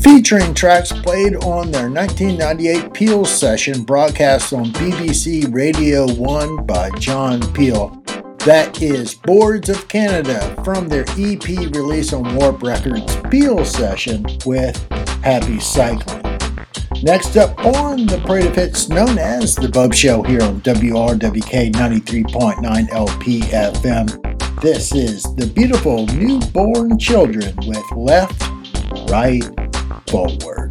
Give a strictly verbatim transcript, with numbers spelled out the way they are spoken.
featuring tracks played on their nineteen ninety-eight Peel session broadcast on B B C Radio one by John Peel. That is Boards of Canada from their E P release on Warp Records Peel session with Happy Cycling. Next up on the Parade of Hits known as The Bub Show here on W R W K ninety-three point nine L P F M. This is the beautiful Newborn Children with Left, Right, Forward.